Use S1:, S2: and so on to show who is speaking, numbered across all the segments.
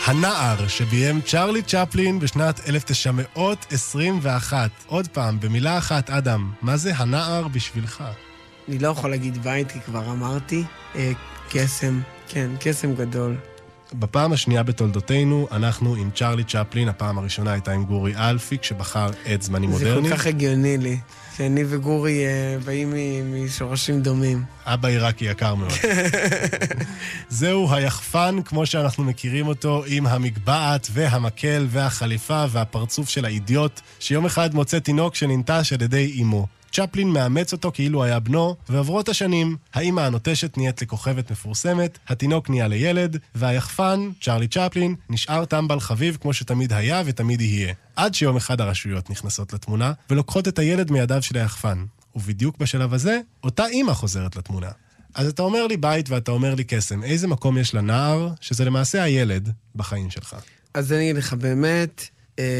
S1: הנער שביים צ'רלי צ'פלין בשנת 1921. עוד פעם, במילה אחת, אדם, מה זה הנער בשבילך?
S2: אני לא יכול להגיד בית, כי כבר אמרתי. קסם, כן, קסם גדול.
S1: בפעם השנייה בתולדותינו, אנחנו עם צ'רלי צ'פלין. הפעם הראשונה הייתה עם גורי אלפי, כשבחר את זמנים מודרניים.
S2: זה כל כך הגיוני לי, שאני וגורי באים משורשים דומים.
S1: אבא עיראקי יקר מאוד. זהו היחפן, כמו שאנחנו מכירים אותו, עם המגבעת והמקל והחליפה והפרצוף של האידיוט, שיום אחד מוצא תינוק שננטש על ידי אמו. צ'פלין מאמץ אותו כאילו היה בנו, ועברות השנים, האמא הנוטשת נהיית לכוכבת מפורסמת, התינוק נהיה לילד, והיחפן, צ'רלי צ'פלין, נשאר טמבל חביב כמו שתמיד היה ותמיד יהיה. עד שיום אחד הרשויות נכנסות לתמונה, ולוקחות את הילד מידיו של היחפן. ובדיוק בשלב הזה, אותה אמא חוזרת לתמונה. אז אתה אומר לי בית ואתה אומר לי קסם, איזה מקום יש לנער, שזה למעשה הילד בחיים שלך?
S2: אז אני אגיד לך, באמת,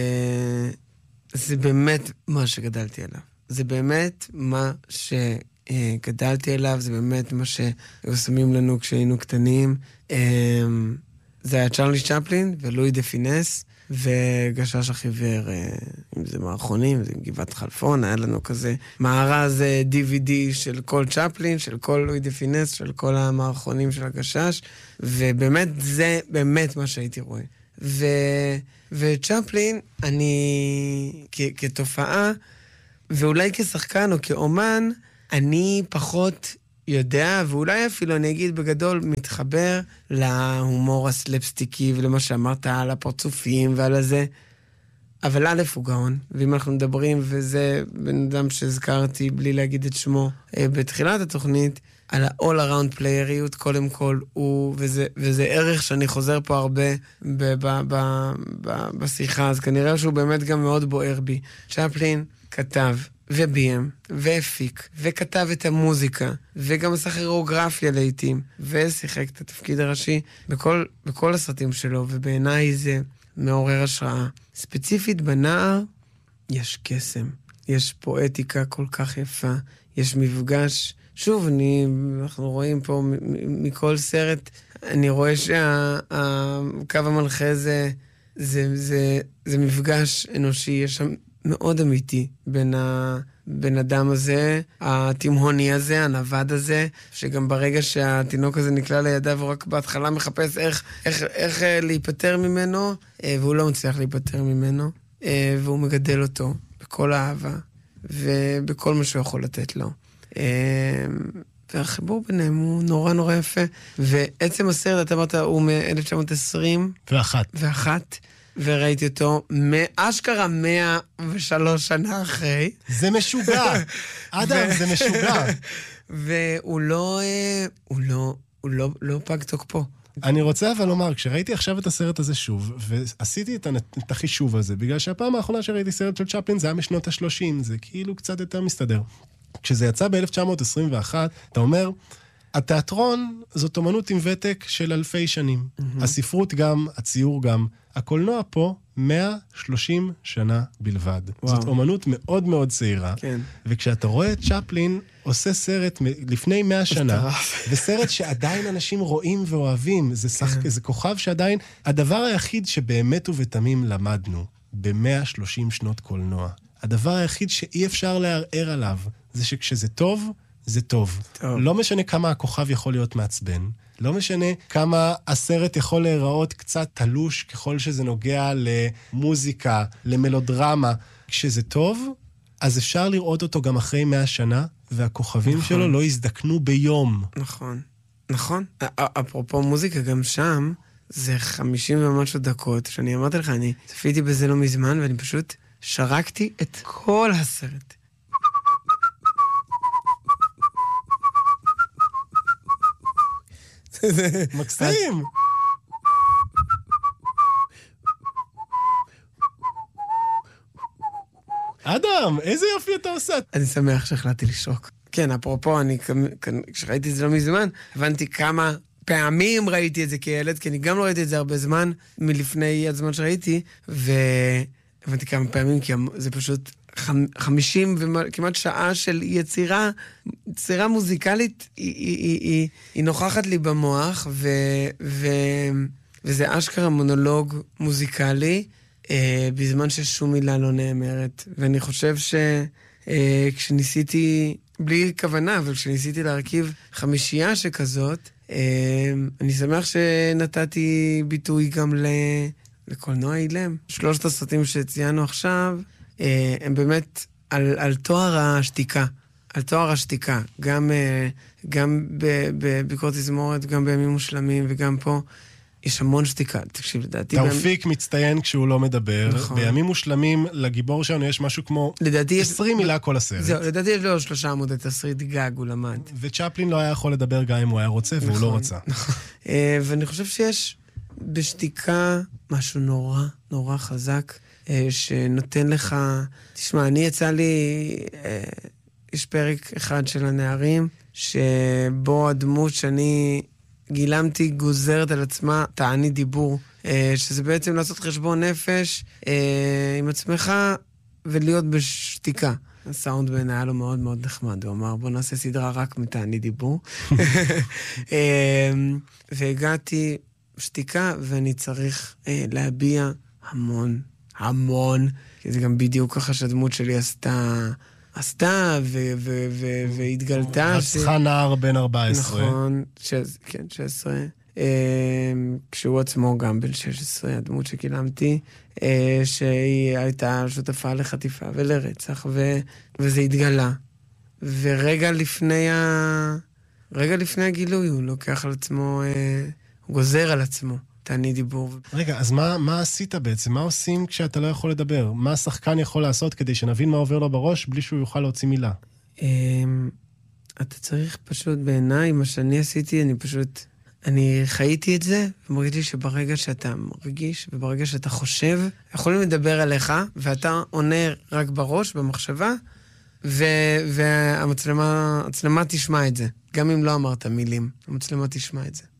S2: זה באמת מה שגדלתי עליו. זה באמת מה שגדלתי אליו, זה באמת מה שהיו שמים לנו כשהיינו קטנים. זה היה צ'רלי צ'פלין ולואי דה פינס, וגשש החיוור, אם זה מערכונים, זה עם גבעת חלפון, היה לנו כזה מארז DVD של כל צ'פלין, של כל לואי דה פינס, של כל המערכונים של הגשש, ובאמת זה באמת מה שהייתי רואה. וצ'פלין, אני כתופעה, ואולי כשחקן או כאומן, אני פחות יודע, ואולי אפילו אני אגיד בגדול, מתחבר להומור הסלפסטיקי ולמה שאמרת על הפרצופים ועל הזה. אבל א' הוא גאון, ואם אנחנו מדברים, וזה בן אדם שהזכרתי בלי להגיד את שמו בתחילת התוכנית, על ה-all around playerיות, קודם כל, וזה ערך שאני חוזר פה הרבה בשיחה, אז כנראה שהוא באמת גם מאוד בוער בי. צ'פלין כתב וביים והפיק וכתב את המוזיקה וגם עשה כוריאוגרפיה לעתים ושיחק את התפקיד הראשי בכל הסרטים שלו, ובעיניי זה מעורר השראה. ספציפית בנער יש קסם, יש פואטיקה כל כך יפה, יש מפגש. שוב, אנחנו רואים פה מכל סרט, אני רואה שהקו המנחה זה מפגש אנושי, יש שם מאוד אמיתי בין הבן אדם הזה, התימהוני הזה, הנווד הזה, שגם ברגע שהתינוק הזה נקלע לידיו, הוא רק בהתחלה מחפש איך להיפטר ממנו, והוא לא מצליח להיפטר ממנו, והוא מגדל אותו בכל האהבה, ובכל מה שהוא יכול לתת לו. והחיבור ביניהם הוא נורא נורא יפה, ועצם הסרט, אתה אמרת, הוא מ-1920 ואחת, וראיתי אותו אשכרה 103 שנה אחרי.
S1: זה משוגע. אדם, זה משוגע.
S2: והוא לא פג תוקפו.
S1: אני רוצה אבל לומר, כשראיתי עכשיו את הסרט הזה שוב, ועשיתי את החישוב הזה, בגלל שהפעם האחרונה שראיתי סרט של צ'פלין, זה היה משנות ה-30, זה כאילו קצת יותר מסתדר. כשזה יצא ב-1921, אתה אומר, התיאטרון זאת אומנות עם ותק של אלפי שנים. הספרות גם, הציור גם. הקולנוע פה 130 שנה בלבד. זאת אומנות מאוד מאוד צעירה. כן. וכשאתה רואה את צ'פלין עושה סרט לפני 100 שנה, וסרט שעדיין אנשים רואים ואוהבים, זה כוכב שעדיין, הדבר היחיד שבאמת ובתמים למדנו, ב-130 שנות קולנוע, הדבר היחיד שאי אפשר לערער עליו, זה שכשזה טוב, זה טוב. לא משנה כמה הכוכב יכול להיות מעצבן, לא משנה כמה הסרט יכול להיראות קצת תלוש, ככל שזה נוגע למוזיקה, למלודרמה. כשזה טוב, אז אפשר לראות אותו גם אחרי 100 שנה, והכוכבים שלו לא יזדקנו ביום.
S2: נכון, נכון. אפרופו מוזיקה, גם שם, זה 50 ומשהו דקות, שאני אמרתי לך, אני צפיתי בזה לא מזמן, ואני פשוט שרקתי את כל הסרט.
S1: מקסים. אדם, איזה יופי אתה עושה.
S2: אני שמח שהחלטתי לשרוק. כן, אפרופו, כשראיתי את זה לא מזמן, הבנתי כמה פעמים ראיתי את זה כילד, כי אני גם לא ראיתי את זה הרבה זמן, מלפני הזמן שראיתי, והבנתי כמה פעמים, כי זה פשוט 50 וכמעט שעה של יצירה מוזיקלית, היא נוכחת לי במוח, וזה אשכרה מונולוג מוזיקלי, בזמן ששום מילה לא נאמרת. ואני חושב כשניסיתי, בלי כוונה, אבל כשניסיתי להרכיב חמישייה שכזאת, אני שמח שנתתי ביטוי גם לקולנוע אילם. 3 הסרטים שציינו עכשיו, הם באמת על תואר השתיקה. על תואר השתיקה. גם בביקורת תזמורת, גם בימים מושלמים, וגם פה יש המון שתיקה. תקשיב, לדעתי...
S1: תאופיק מצטיין כשהוא לא מדבר.
S2: נכון.
S1: בימים מושלמים, לגיבור שלנו יש משהו כמו 20 מילה כל הסרט.
S2: זהו, לדעתי יש לו 3 עמודי תסריט גג, הוא למד.
S1: וצ'פלין לא היה יכול לדבר גם אם הוא היה רוצה, והוא לא רצה.
S2: ואני חושב שיש בשתיקה משהו נורא, נורא חזק, שנותן לך... תשמע, אני יצא לי... יש פרק אחד של הנערים, שבו הדמות שאני גילמתי גוזרת על עצמה תענית דיבור, שזה בעצם לעשות חשבון נפש עם עצמך ולהיות בשתיקה. הסאונד בין היה לו מאוד מאוד נחמד, הוא אמר בוא נעשה סדרה רק מתענית דיבור. והגעתי בשתיקה ואני צריך להביע המון, כי זה גם בדיוק ככה שהדמות שלי עשתה והתגלתה.
S1: רצחה נער בן 14.
S2: נכון, כן, 16. כשהוא עצמו גם בן 16, הדמות שגילמתי, שהיא הייתה שותפה לחטיפה ולרצח, וזה התגלה. ורגע לפני הגילוי הוא לוקח על עצמו, הוא גוזר על עצמו. תענית דיבור.
S1: רגע, אז מה עשית בעצם? מה עושים כשאתה לא יכול לדבר? מה השחקן יכול לעשות כדי שנבין מה עובר לו בראש בלי שהוא יוכל להוציא מילה?
S2: אתה צריך פשוט בעיניי, מה שאני עשיתי, אני חייתי את זה, ומרגיש לי שברגע שאתה מרגיש וברגע שאתה חושב, יכולים לדבר עליך, ואתה עונה רק בראש, במחשבה, והמצלמה תשמע את זה. גם אם לא אמרת מילים, המצלמה תשמע את זה.